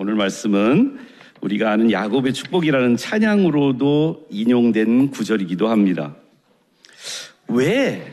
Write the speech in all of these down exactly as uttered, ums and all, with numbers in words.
오늘 말씀은 우리가 아는 야곱의 축복이라는 찬양으로도 인용된 구절이기도 합니다. 왜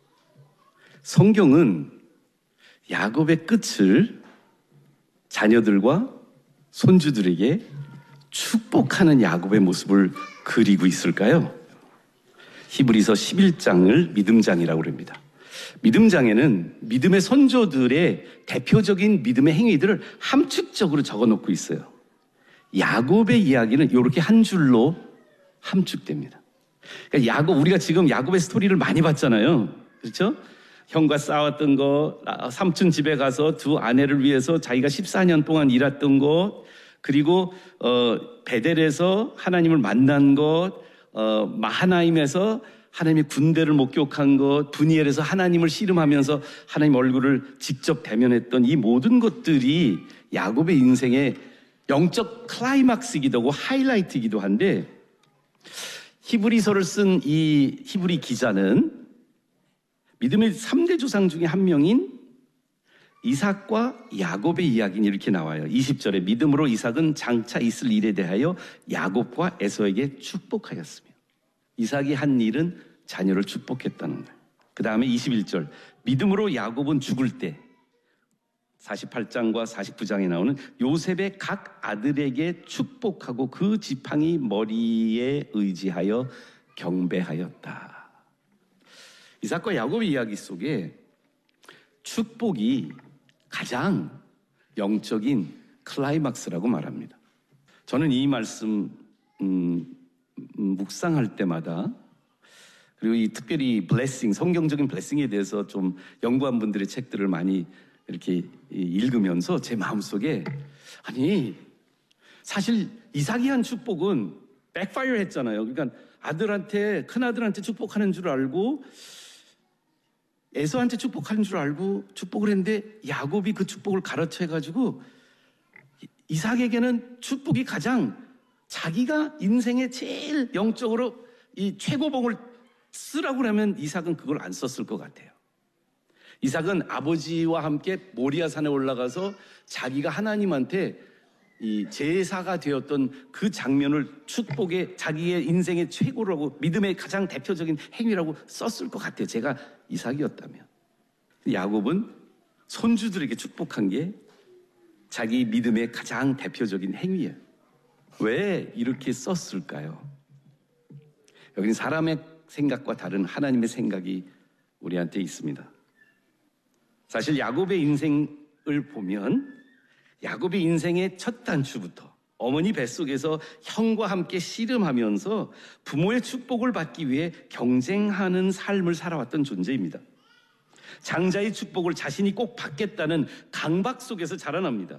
성경은 야곱의 끝을 자녀들과 손주들에게 축복하는 야곱의 모습을 그리고 있을까요? 히브리서 십일 장을 믿음장이라고 합니다. 믿음장에는 믿음의 선조들의 대표적인 믿음의 행위들을 함축적으로 적어놓고 있어요. 야곱의 이야기는 이렇게 한 줄로 함축됩니다. 그러니까 야곱, 우리가 지금 야곱의 스토리를 많이 봤잖아요. 그렇죠? 형과 싸웠던 거, 삼촌 집에 가서 두 아내를 위해서 자기가 십사 년 동안 일했던 것, 그리고 어, 베델에서 하나님을 만난 것, 어, 마하나임에서 하나님의 군대를 목격한 것, 브니엘에서 하나님을 씨름하면서 하나님 얼굴을 직접 대면했던 이 모든 것들이 야곱의 인생의 영적 클라이막스이기도 하고 하이라이트이기도 한데, 히브리서를 쓴 이 히브리 기자는 믿음의 삼 대 조상 중에 한 명인 이삭과 야곱의 이야기는 이렇게 나와요. 이십 절에 믿음으로 이삭은 장차 있을 일에 대하여 야곱과 에서에게 축복하였으며, 이삭이 한 일은 자녀를 축복했다는 거예요. 그 다음에 이십일 절, 믿음으로 야곱은 죽을 때, 사십팔 장과 사십구 장에 나오는 요셉의 각 아들에게 축복하고 그 지팡이 머리에 의지하여 경배하였다. 이삭과 야곱의 이야기 속에 축복이 가장 영적인 클라이막스라고 말합니다. 저는 이 말씀 음, 묵상할 때마다, 그리고 이 특별히 블레싱, 성경적인 블레싱에 대해서 좀 연구한 분들의 책들을 많이 이렇게 읽으면서 제 마음속에, 아니 사실 이삭이 한 축복은 백파이어 했잖아요. 그러니까 아들한테, 큰아들한테 축복하는 줄 알고 에서한테 축복하는 줄 알고 축복을 했는데, 야곱이 그 축복을 가르쳐가지고 이삭에게는 축복이 가장, 자기가 인생의 제일 영적으로 이 최고봉을 쓰라고 하면 이삭은 그걸 안 썼을 것 같아요. 이삭은 아버지와 함께 모리아산에 올라가서 자기가 하나님한테 이 제사가 되었던 그 장면을 축복의, 자기의 인생의 최고라고, 믿음의 가장 대표적인 행위라고 썼을 것 같아요. 제가 이삭이었다면. 야곱은 손주들에게 축복한 게 자기 믿음의 가장 대표적인 행위예요. 왜 이렇게 썼을까요? 여기는 사람의 생각과 다른 하나님의 생각이 우리한테 있습니다. 사실 야곱의 인생을 보면, 야곱의 인생의 첫 단추부터 어머니 뱃속에서 형과 함께 씨름하면서 부모의 축복을 받기 위해 경쟁하는 삶을 살아왔던 존재입니다. 장자의 축복을 자신이 꼭 받겠다는 강박 속에서 자라납니다.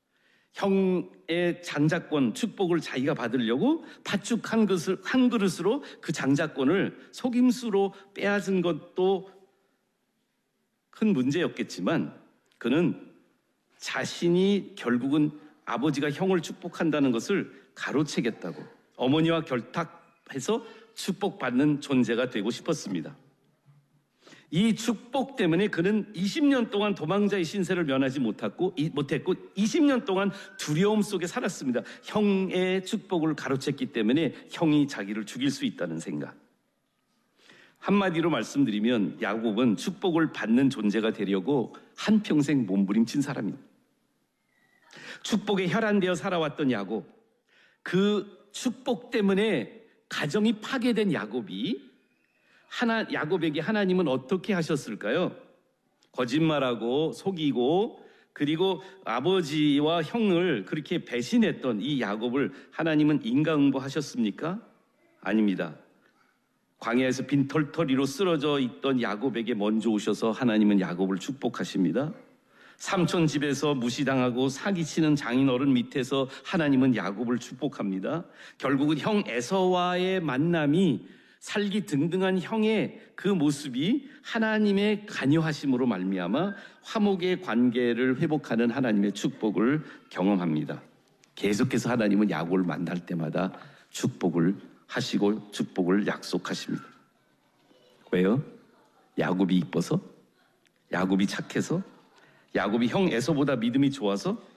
형의 장자권 축복을 자기가 받으려고 팥죽 한 그릇을, 한 그릇으로 그 장자권을 속임수로 빼앗은 것도 큰 문제였겠지만, 그는 자신이 결국은 아버지가 형을 축복한다는 것을 가로채겠다고 어머니와 결탁해서 축복받는 존재가 되고 싶었습니다. 이 축복 때문에 그는 이십 년 동안 도망자의 신세를 면하지 못했고, 못했고 이십 년 동안 두려움 속에 살았습니다. 형의 축복을 가로챘기 때문에 형이 자기를 죽일 수 있다는 생각. 한마디로 말씀드리면 야곱은 축복을 받는 존재가 되려고 한평생 몸부림친 사람입니다. 축복에 혈안되어 살아왔던 야곱, 그 축복 때문에 가정이 파괴된 야곱이 하나, 야곱에게 하나님은 어떻게 하셨을까요? 거짓말하고 속이고, 그리고 아버지와 형을 그렇게 배신했던 이 야곱을 하나님은 인과응보하셨습니까? 아닙니다. 광야에서 빈털터리로 쓰러져 있던 야곱에게 먼저 오셔서 하나님은 야곱을 축복하십니다. 삼촌 집에서 무시당하고 사기치는 장인어른 밑에서 하나님은 야곱을 축복합니다. 결국은 형 에서와의 만남이, 살기 등등한 형의 그 모습이 하나님의 관여하심으로 말미암아 화목의 관계를 회복하는 하나님의 축복을 경험합니다. 계속해서 하나님은 야곱을 만날 때마다 축복을 하시고 축복을 약속하십니다. 왜요? 야곱이 이뻐서? 야곱이 착해서? 야곱이 형 에서보다 믿음이 좋아서?